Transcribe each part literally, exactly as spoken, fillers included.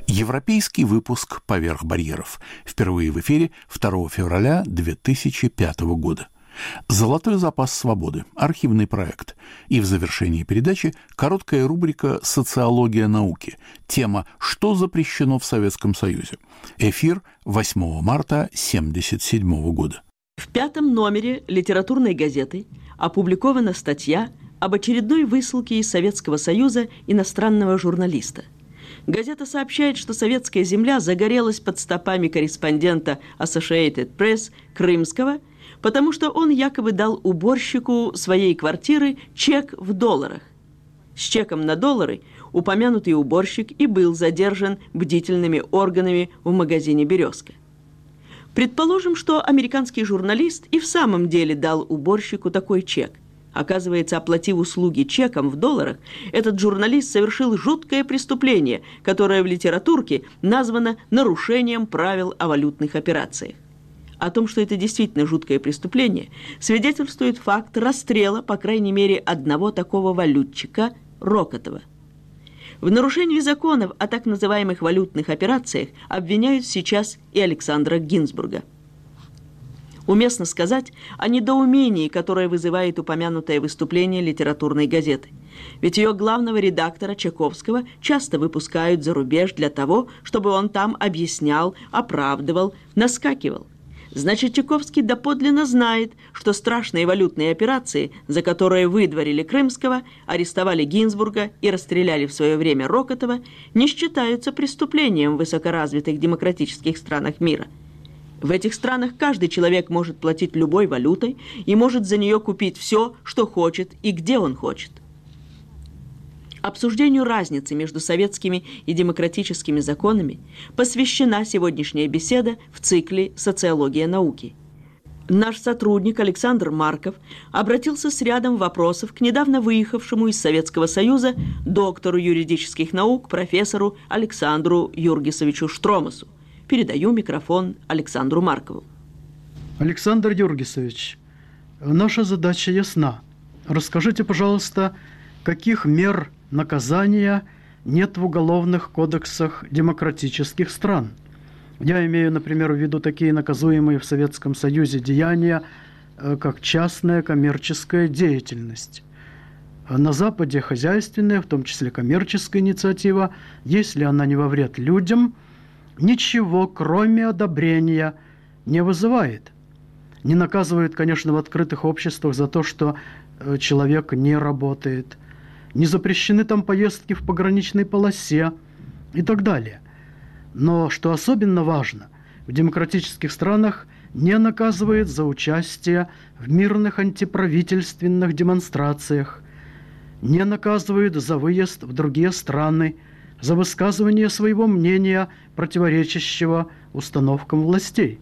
Европейский выпуск «Поверх барьеров». Впервые в эфире второго февраля две тысячи пятого года. «Золотой запас свободы» – архивный проект. И в завершении передачи короткая рубрика «Социология науки». Тема «Что запрещено в Советском Союзе?». Эфир восьмого марта тысяча девятьсот семьдесят седьмого года. В пятом номере литературной газеты опубликована статья об очередной высылке из Советского Союза иностранного журналиста. Газета сообщает, что советская земля загорелась под стопами корреспондента Associated Press Крымского, потому что он якобы дал уборщику своей квартиры чек в долларах. С чеком на доллары упомянутый уборщик и был задержан бдительными органами в магазине «Березка». Предположим, что американский журналист и в самом деле дал уборщику такой чек. Оказывается, оплатив услуги чеком в долларах, этот журналист совершил жуткое преступление, которое в литературке названо нарушением правил о валютных операциях. О том, что это действительно жуткое преступление, свидетельствует факт расстрела, по крайней мере, одного такого валютчика Рокотова. В нарушении законов о так называемых валютных операциях обвиняют сейчас и Александра Гинзбурга. Уместно сказать о недоумении, которое вызывает упомянутое выступление литературной газеты. Ведь ее главного редактора Чаковского часто выпускают за рубеж для того, чтобы он там объяснял, оправдывал, наскакивал. Значит, Чаковский доподлинно знает, что страшные валютные операции, за которые выдворили Крымского, арестовали Гинзбурга и расстреляли в свое время Рокотова, не считаются преступлением в высокоразвитых демократических странах мира. В этих странах каждый человек может платить любой валютой и может за нее купить все, что хочет и где он хочет. Обсуждению разницы между советскими и демократическими законами посвящена сегодняшняя беседа в цикле «Социология науки». Наш сотрудник Александр Марков обратился с рядом вопросов к недавно выехавшему из Советского Союза доктору юридических наук профессору Александру Юргисовичу Штромасу. Передаю микрофон Александру Маркову. Александр Юргисович, наша задача ясна. Расскажите, пожалуйста, каких мер наказания нет в уголовных кодексах демократических стран? Я имею, например, в виду такие наказуемые в Советском Союзе деяния, как частная коммерческая деятельность. На Западе хозяйственная, в том числе коммерческая инициатива, если она не во вред людям, ничего, кроме одобрения, не вызывает. Не наказывают, конечно, в открытых обществах за то, что человек не работает. Не запрещены там поездки в пограничной полосе и так далее. Но, что особенно важно, в демократических странах не наказывает за участие в мирных антиправительственных демонстрациях, не наказывает за выезд в другие страны, за высказывание своего мнения, противоречащего установкам властей.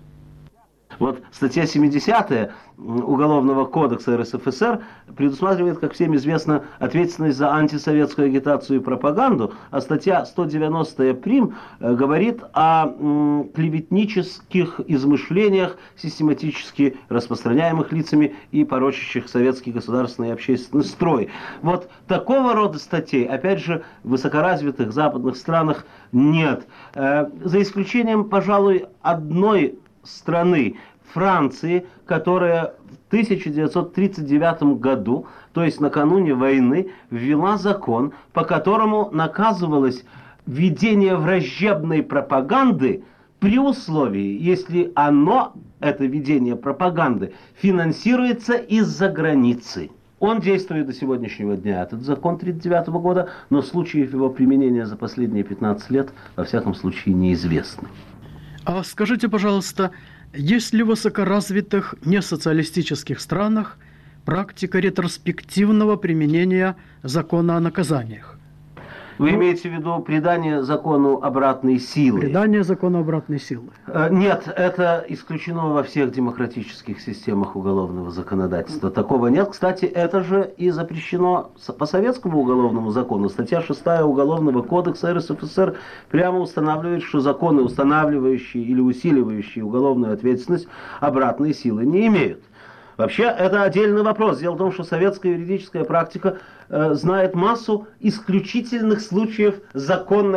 Вот статья семидесятая Уголовного кодекса эр эс эф эс эр предусматривает, как всем известно, ответственность за антисоветскую агитацию и пропаганду, а статья сто девяностая прим говорит о м, клеветнических измышлениях, систематически распространяемых лицами и порочащих советский государственный и общественный строй. Вот такого рода статей, опять же, в высокоразвитых западных странах нет. Э, за исключением, пожалуй, одной страны, Франции, которая в тысяча девятьсот тридцать девятом году, то есть накануне войны, ввела закон, по которому наказывалось ведение враждебной пропаганды при условии, если оно, это ведение пропаганды, финансируется из-за границы. Он действует до сегодняшнего дня, этот закон тридцать девятого года, но случаев его применения за последние пятнадцать лет, во всяком случае, неизвестны. А скажите, пожалуйста, есть ли в высокоразвитых несоциалистических странах практика ретроспективного применения закона о наказаниях? Вы имеете в виду придание закону обратной силы? Придание закону обратной силы. Нет, это исключено во всех демократических системах уголовного законодательства. Такого нет. Кстати, это же и запрещено по советскому уголовному закону. Статья шестая Уголовного кодекса эр эс эф эс эр прямо устанавливает, что законы, устанавливающие или усиливающие уголовную ответственность, обратной силы не имеют. Вообще, это отдельный вопрос. Дело в том, что советская юридическая практика э, знает массу исключительных случаев законного